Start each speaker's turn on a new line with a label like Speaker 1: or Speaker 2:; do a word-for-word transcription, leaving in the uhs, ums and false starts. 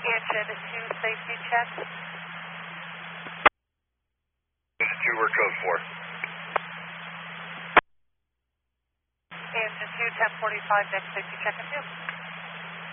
Speaker 1: Engine two safety check.
Speaker 2: Engine two, we're code four.
Speaker 1: Engine two, ten forty-five, next safety check at two.